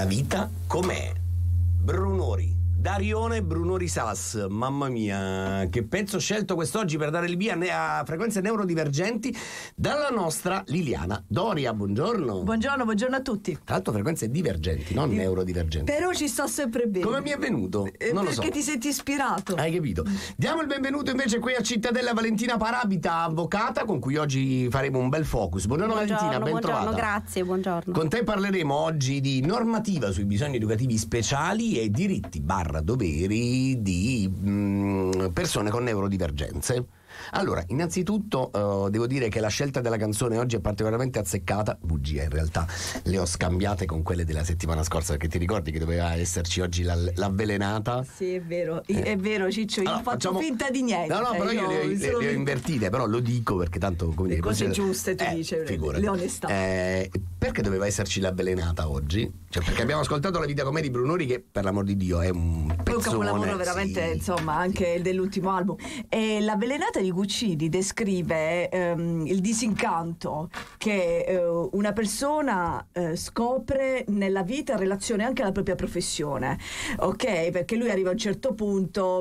vita com'è. Brunori, Darione Brunori Salas. Mamma mia, che pezzo scelto quest'oggi per dare il via a frequenze neurodivergenti dalla nostra Liliana Doria. Buongiorno. Buongiorno a tutti. Tra l'altro frequenze divergenti, non neurodivergenti. Però ci sto sempre bene. Come mi è venuto? Non lo so. Perché ti senti ispirato. Hai capito? Diamo il benvenuto invece qui a Cittadella Valentina Parabita, avvocata, con cui oggi faremo un bel focus. Buongiorno Valentina, ben trovata. Buongiorno, grazie, buongiorno. Con te parleremo oggi di normativa sui bisogni educativi speciali e diritti / doveri di persone con neurodivergenze. Allora, innanzitutto devo dire che la scelta della canzone oggi è particolarmente azzeccata. Bugia, in realtà le ho scambiate con quelle della settimana scorsa, perché ti ricordi che doveva esserci oggi l'avvelenata? Sì, è vero, Ciccio, io allora, faccio finta di niente. No, però io le ho invertite, però lo dico perché tanto come le cose giuste, tu dici, le onestà. Perché doveva esserci l'avvelenata oggi? Cioè, perché abbiamo ascoltato La vita com'è di Brunori, che per l'amor di Dio è un pezzone, un capolavoro veramente, sì. Insomma, anche dell'ultimo album. E l'avvelenata di Guccini descrive il disincanto che una persona scopre nella vita in relazione anche alla propria professione, ok? Perché lui arriva a un certo punto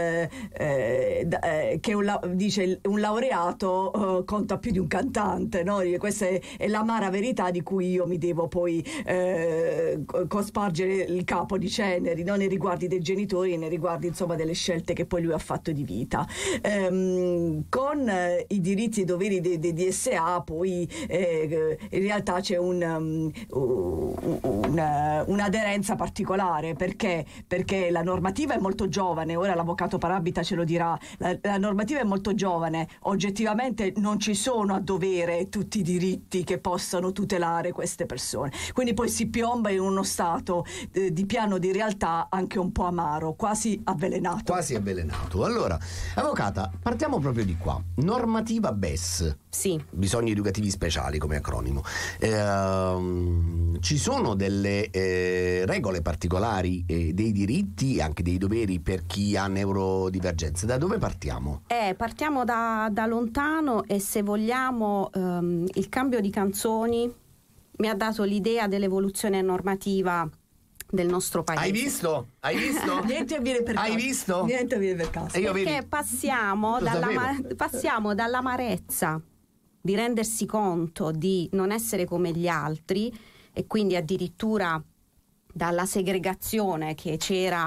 che dice un laureato conta più di un cantante, no? Questa è l'amara verità di cui io mi devo poi cospargere il capo di ceneri, non nei riguardi dei genitori e nei riguardi insomma delle scelte che poi lui ha fatto di vita. Con i diritti e i doveri dei DSA poi in realtà c'è un'aderenza particolare, perché la normativa è molto giovane. Ora l'avvocato Parabita ce lo dirà. La normativa è molto giovane, oggettivamente non ci sono a dovere tutti i diritti che possano tutelare queste persone, quindi poi si piomba in uno stato di piano di realtà anche un po' amaro, quasi avvelenato. Allora, avvocata, partiamo proprio di qua. Normativa BES. Sì. Bisogni educativi speciali come acronimo. Ci sono delle regole particolari, dei diritti e anche dei doveri per chi ha neurodivergenze. Da dove partiamo? Partiamo da lontano, e se vogliamo il cambio di canzoni mi ha dato l'idea dell'evoluzione normativa del nostro paese. Hai visto? Niente avviene per caso. Hai visto? Niente avviene per caso. Perché passiamo dall'amarezza di rendersi conto di non essere come gli altri, e quindi addirittura dalla segregazione che c'era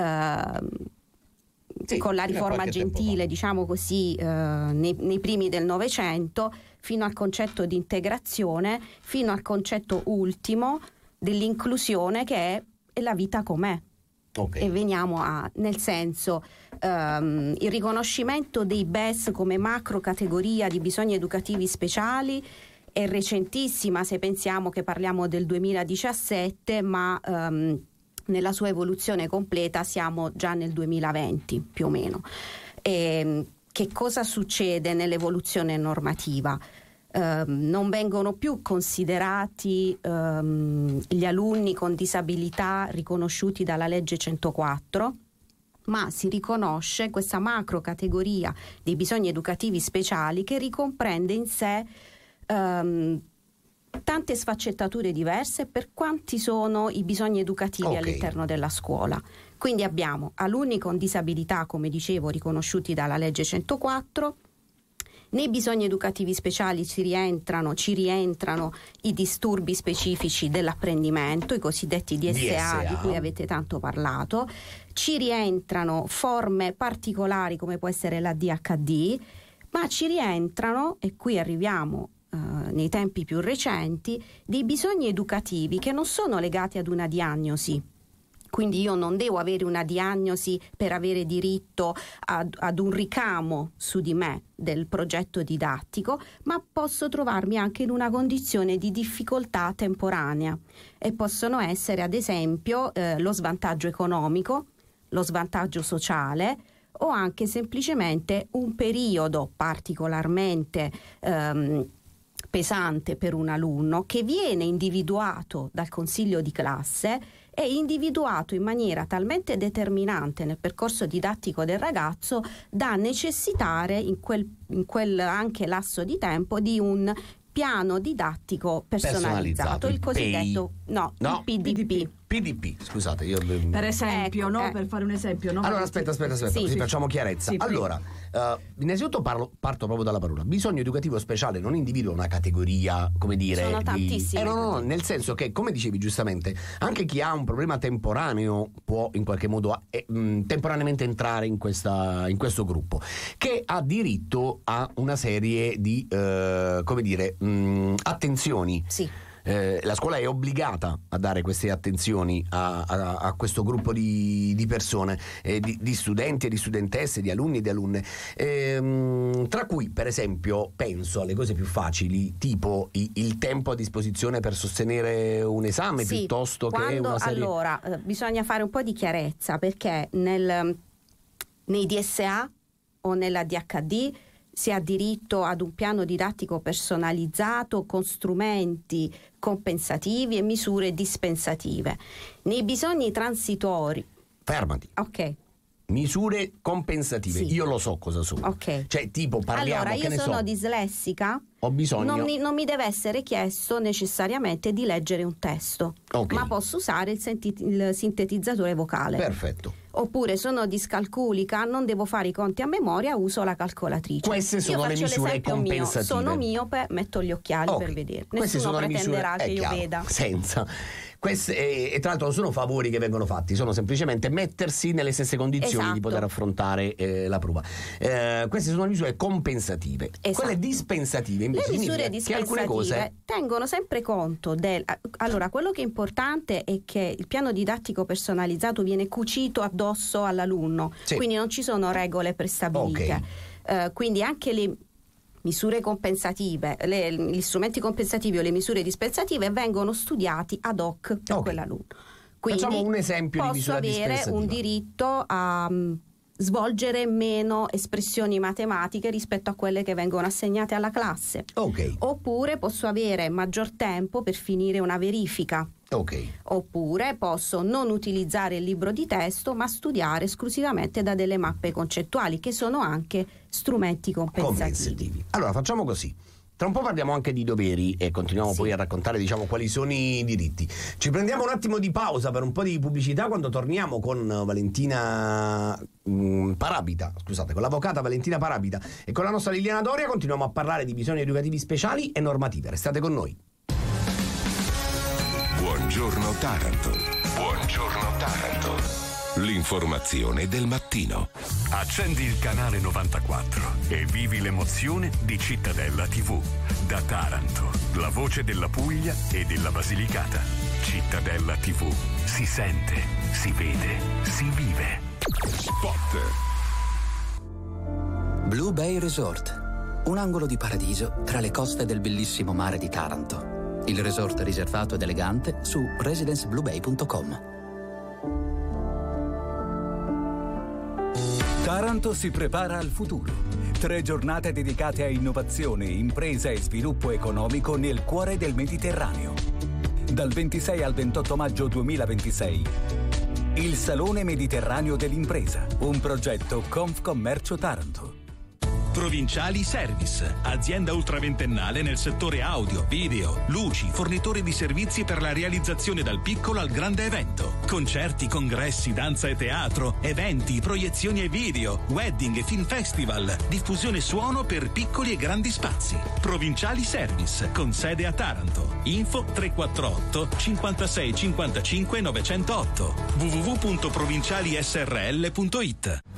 con la riforma Gentile, diciamo così, nei primi del Novecento, fino al concetto di integrazione, fino al concetto ultimo dell'inclusione, che è la vita com'è. Okay. E veniamo nel senso, il riconoscimento dei BES come macro categoria di bisogni educativi speciali è recentissima, se pensiamo che parliamo del 2017, ma nella sua evoluzione completa siamo già nel 2020 più o meno. Che cosa succede nell'evoluzione normativa? Non vengono più considerati gli alunni con disabilità riconosciuti dalla legge 104, ma si riconosce questa macro categoria dei bisogni educativi speciali, che ricomprende in sé tante sfaccettature diverse per quanti sono i bisogni educativi all'interno della scuola. Quindi abbiamo alunni con disabilità, come dicevo, riconosciuti dalla legge 104. Nei bisogni educativi speciali ci rientrano i disturbi specifici dell'apprendimento, i cosiddetti DSA, di cui avete tanto parlato. Ci rientrano forme particolari come può essere l'ADHD, ma ci rientrano, e qui arriviamo nei tempi più recenti, dei bisogni educativi che non sono legati ad una diagnosi. Quindi io non devo avere una diagnosi per avere diritto ad un ricamo su di me del progetto didattico, ma posso trovarmi anche in una condizione di difficoltà temporanea, e possono essere ad esempio lo svantaggio economico, lo svantaggio sociale, o anche semplicemente un periodo particolarmente pesante per un alunno, che viene individuato dal consiglio di classe è individuato in maniera talmente determinante nel percorso didattico del ragazzo da necessitare in quel anche lasso di tempo di un piano didattico personalizzato, il cosiddetto il PDP. PDP, scusate, io per esempio, no? Per fare un esempio, no? Allora aspetta, così facciamo chiarezza. Allora, innanzitutto parto proprio dalla parola. Bisogno educativo speciale non individua una categoria, come dire, sono tantissime. No, nel senso che, come dicevi giustamente, anche chi ha un problema temporaneo può in qualche modo temporaneamente entrare in questo gruppo, che ha diritto a una serie di come dire, attenzioni. Sì. La scuola è obbligata a dare queste attenzioni a questo gruppo di persone, di studenti e di studentesse, di alunni e di alunne, tra cui per esempio penso alle cose più facili, tipo il tempo a disposizione per sostenere un esame, sì, piuttosto che una serie... Allora, bisogna fare un po' di chiarezza, perché nei DSA o nella DHD si ha diritto ad un piano didattico personalizzato con strumenti compensativi e misure dispensative. Nei bisogni transitori... Fermati. Ok. Misure compensative, sì. Io lo so cosa sono. Ok. Cioè, tipo, parliamo, allora, che ne so... Allora, io sono dislessica. Ho bisogno... Non mi deve essere chiesto necessariamente di leggere un testo, okay, ma posso usare il sintetizzatore vocale. Perfetto. Oppure sono discalculica, non devo fare i conti a memoria, uso la calcolatrice. Queste sono le misure compensative. Sono miope, metto gli occhiali per vedere. Nessuno pretenderà che io veda. Senza. Queste, e tra l'altro non sono favori che vengono fatti, sono semplicemente mettersi nelle stesse condizioni, esatto, di poter affrontare la prova. Queste sono le misure compensative. Esatto. Quelle dispensative invece, le misure dispensative che alcune cose tengono sempre conto allora, quello che è importante è che il piano didattico personalizzato viene cucito addosso all'alunno, sì, quindi non ci sono regole prestabilite, okay, quindi anche le misure compensative, gli strumenti compensativi o le misure dispensative vengono studiati ad hoc per, okay, quell'alunno. Quindi facciamo un esempio di misura dispensativa. Posso avere un diritto a svolgere meno espressioni matematiche rispetto a quelle che vengono assegnate alla classe. Okay. Oppure posso avere maggior tempo per finire una verifica. Okay. Oppure posso non utilizzare il libro di testo, ma studiare esclusivamente da delle mappe concettuali, che sono anche strumenti compensativi. Allora, facciamo così. Tra un po' parliamo anche di doveri e continuiamo, sì, poi a raccontare, diciamo, quali sono i diritti. Ci prendiamo un attimo di pausa per un po' di pubblicità. Quando torniamo con Valentina Parabita, scusate, con l'avvocata Valentina Parabita e con la nostra Liliana Doria, continuiamo a parlare di bisogni educativi speciali e normative. Restate con noi. Buongiorno Taranto. Buongiorno Taranto. L'informazione del mattino. Accendi il canale 94 e vivi l'emozione di Cittadella TV. Da Taranto, la voce della Puglia e della Basilicata. Cittadella TV. Si sente, si vede, si vive. Spot. Blue Bay Resort. Un angolo di paradiso tra le coste del bellissimo mare di Taranto. Il resort riservato ed elegante su residencebluebay.com. Taranto si prepara al futuro. 3 giornate dedicate a innovazione, impresa e sviluppo economico nel cuore del Mediterraneo. Dal 26 al 28 maggio 2026. Il Salone Mediterraneo dell'Impresa, un progetto Confcommercio Taranto. Provinciali Service, azienda ultraventennale nel settore audio, video, luci, fornitore di servizi per la realizzazione dal piccolo al grande evento. Concerti, congressi, danza e teatro, eventi, proiezioni e video, wedding e film festival, diffusione suono per piccoli e grandi spazi. Provinciali Service, con sede a Taranto. Info 348 56 55 908 www.provincialisrl.it.